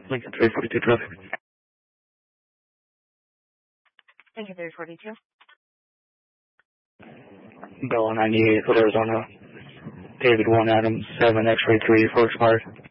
Lincoln 342 traffic. Lincoln 342. Bell 98, Arizona. David 1 Adam 7 X-ray 3 for expired.